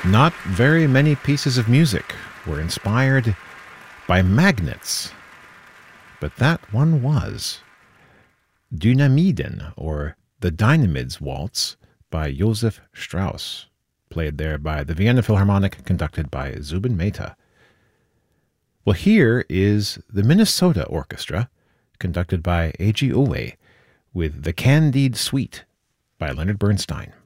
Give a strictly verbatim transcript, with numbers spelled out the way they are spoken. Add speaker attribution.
Speaker 1: Not very many pieces of music were inspired by magnets, but that one was. Dynamiden, or the Dynamids Waltz, by Josef Strauss, played there by the Vienna Philharmonic, conducted by Zubin Mehta. Well, here is the Minnesota Orchestra, conducted by Eiji Oe, with the Candide Suite by Leonard Bernstein.